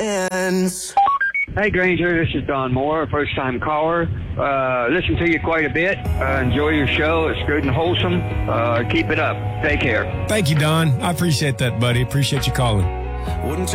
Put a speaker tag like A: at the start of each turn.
A: ends.
B: Hey, Granger, this is Don Moore, first-time caller. Listen to you quite a bit. Enjoy your show. It's good and wholesome. Keep it up. Take care.
C: Thank you, Don. I appreciate that, buddy. Appreciate you calling.
A: Wouldn't